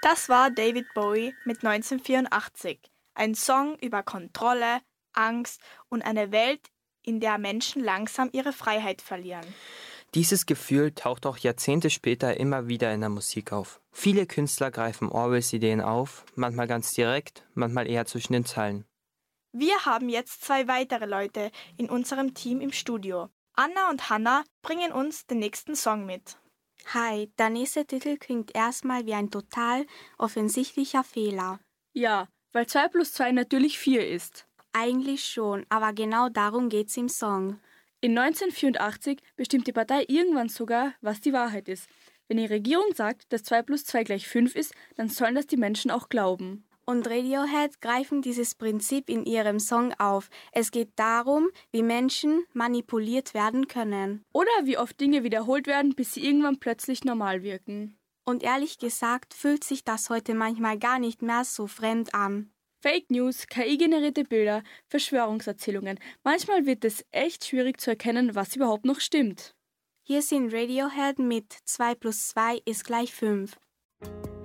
Das war David Bowie mit 1984. Ein Song über Kontrolle, Angst und eine Welt, in der Menschen langsam ihre Freiheit verlieren. Dieses Gefühl taucht auch Jahrzehnte später immer wieder in der Musik auf. Viele Künstler greifen Orwells Ideen auf, manchmal ganz direkt, manchmal eher zwischen den Zeilen. Wir haben jetzt 2 weitere Leute in unserem Team im Studio. Anna und Hannah bringen uns den nächsten Song mit. Hi, der nächste Titel klingt erstmal wie ein total offensichtlicher Fehler. Ja, weil 2 plus 2 natürlich 4 ist. Eigentlich schon, aber genau darum geht's im Song. In 1984 bestimmt die Partei irgendwann sogar, was die Wahrheit ist. Wenn die Regierung sagt, dass 2 plus 2 gleich 5 ist, dann sollen das die Menschen auch glauben. Und Radiohead greifen dieses Prinzip in ihrem Song auf. Es geht darum, wie Menschen manipuliert werden können. Oder wie oft Dinge wiederholt werden, bis sie irgendwann plötzlich normal wirken. Und ehrlich gesagt fühlt sich das heute manchmal gar nicht mehr so fremd an. Fake News, KI-generierte Bilder, Verschwörungserzählungen. Manchmal wird es echt schwierig zu erkennen, was überhaupt noch stimmt. Hier sind Radiohead mit 2 plus 2 ist gleich 5.